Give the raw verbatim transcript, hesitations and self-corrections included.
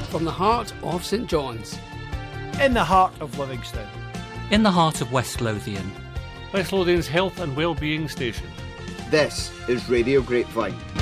From the heart of St John's. In the heart of Livingston. In the heart of West Lothian. West Lothian's health and well-being station. This is Radio Grapevine.